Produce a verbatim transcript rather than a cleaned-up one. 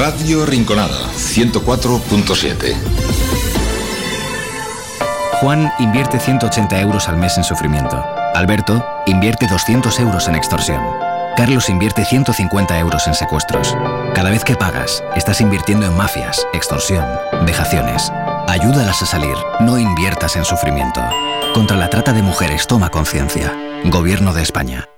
Radio Rinconada, ciento cuatro punto siete. Juan invierte ciento ochenta euros al mes en sufrimiento. Alberto invierte doscientos euros en extorsión. Carlos invierte ciento cincuenta euros en secuestros. Cada vez que pagas, estás invirtiendo en mafias, extorsión, vejaciones. Ayúdalas a salir, no inviertas en sufrimiento. Contra la trata de mujeres, toma conciencia. Gobierno de España.